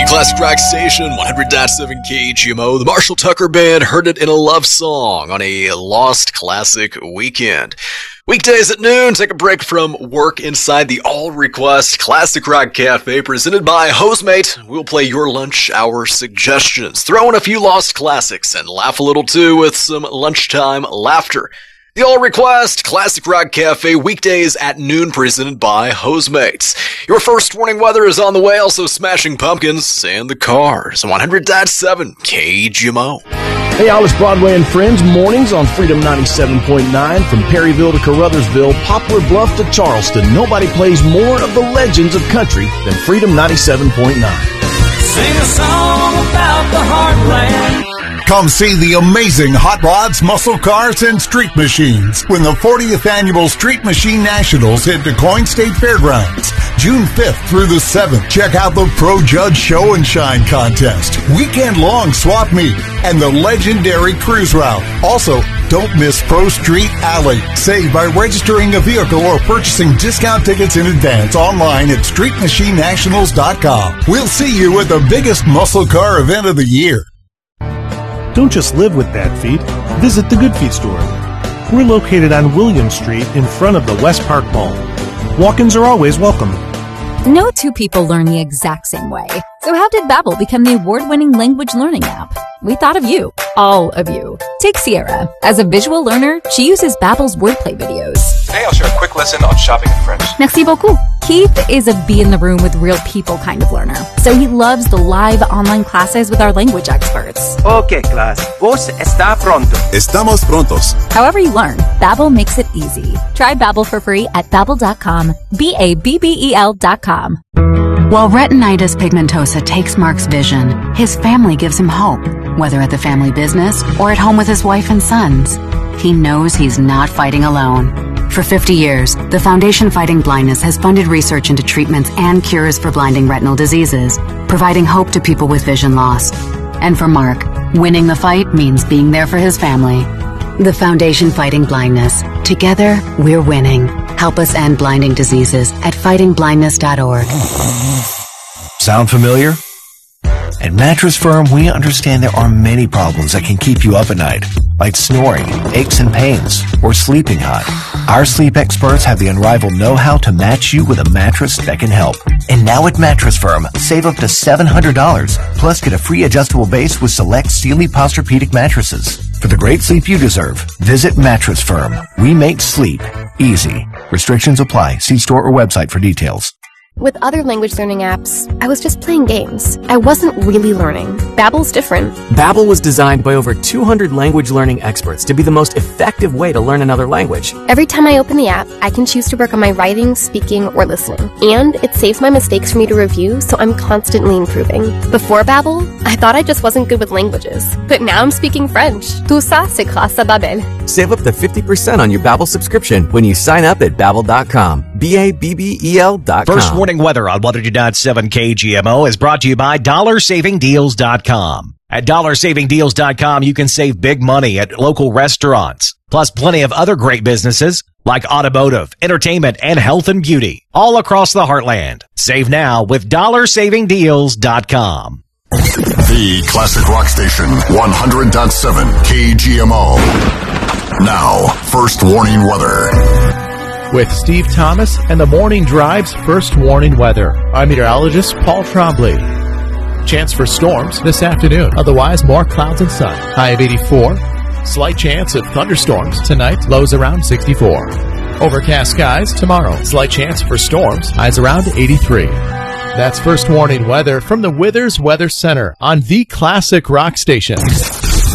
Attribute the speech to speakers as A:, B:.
A: Classic Rock Station, 100.7 KGMO. The Marshall Tucker Band heard it in a love song on a Lost Classic weekend. Weekdays at noon, take a break from work inside the All Request Classic Rock Cafe presented by Hosemate. We'll play your lunch hour suggestions, throw in a few lost classics, and laugh a little too with some lunchtime laughter. The All Request Classic Rock Cafe, weekdays at noon, presented by Hosemates. Your first warning weather is on the way, also Smashing Pumpkins and the Cars. 100.7 KGMO.
B: Hey, Alice Broadway and Friends, mornings on Freedom 97.9. From Perryville to Caruthersville, Poplar Bluff to Charleston, nobody plays more of the legends of country than Freedom 97.9.
C: Sing a song about the heartland.
D: Come see the amazing Hot Rods, Muscle Cars, and Street Machines when the 40th Annual Street Machine Nationals hit DuQuoin State Fairgrounds, June 5th through the 7th. Check out the Pro Judge Show and Shine Contest, weekend-long swap meet, and the legendary cruise route. Also, don't miss Pro Street Alley. Save by registering a vehicle or purchasing discount tickets in advance online at StreetMachineNationals.com. We'll see you at the biggest muscle car event of the year.
E: Don't just live with bad feet. Visit the Good Feet store. We're located on William Street in front of the West Park Mall. Walk-ins are always welcome.
F: No two people learn the exact same way. So how did Babbel become the award-winning language learning app? We thought of you. All of you. Take Sierra. As a visual learner, she uses Babbel's wordplay videos.
G: Today I'll share a quick lesson on shopping in French.
F: Merci beaucoup. Keith is a be in the room with real people kind of learner. So he loves the live online classes with our language experts.
H: Okay, class. Vos está pronto.
I: Estamos prontos.
F: However you learn, Babbel makes it easy. Try Babbel for free at Babbel.com. Babbel.com.
J: While retinitis pigmentosa takes Mark's vision, his family gives him hope, whether at the family business or at home with his wife and sons. He knows he's not fighting alone. For 50 years, the Foundation Fighting Blindness has funded research into treatments and cures for blinding retinal diseases, providing hope to people with vision loss. And for Mark, winning the fight means being there for his family. The Foundation Fighting Blindness. Together, we're winning. Help us end blinding diseases at fightingblindness.org.
K: Sound familiar? At Mattress Firm, we understand there are many problems that can keep you up at night, like snoring, aches and pains, or sleeping hot. Our sleep experts have the unrivaled know-how to match you with a mattress that can help. And now at Mattress Firm, save up to $700, plus get a free adjustable base with select Sealy Posturepedic mattresses. For the great sleep you deserve, visit Mattress Firm. We make sleep easy. Restrictions apply. See store or website for details.
L: With other language learning apps, I was just playing games. I wasn't really learning. Babbel's different.
M: Babbel was designed by over 200 language learning experts to be the most effective way to learn another language.
L: Every time I open the app, I can choose to work on my writing, speaking, or listening. And it saves my mistakes for me to review, so I'm constantly improving. Before Babbel, I thought I just wasn't good with languages. But now I'm speaking French. Tout ça, c'est grâce à Babbel.
M: Save up to 50% on your Babbel subscription when you sign up at Babbel.com. Babbel.com.
N: First warning weather on 100.7 KGMO is brought to you by DollarSavingDeals.com. At DollarSavingDeals.com, you can save big money at local restaurants, plus plenty of other great businesses like automotive, entertainment, and health and beauty, all across the heartland. Save now with DollarSavingDeals.com.
D: The Classic Rock Station, 100.7 KGMO. Now, first warning weather.
O: With Steve Thomas and the Morning Drive's first warning weather, I'm meteorologist Paul Trombley. Chance for storms this afternoon. Otherwise, more clouds and sun. High of 84. Slight chance of thunderstorms tonight. Lows around 64. Overcast skies tomorrow. Slight chance for storms. Highs around 83. That's first warning weather from the Withers Weather Center on the Classic Rock Station.